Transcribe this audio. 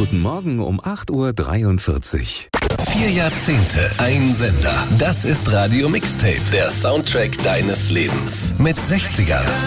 Guten Morgen um 8:43 Uhr. 4 Jahrzehnte, ein Sender. Das ist Radio Mixtape, der Soundtrack deines Lebens. Mit 60ern,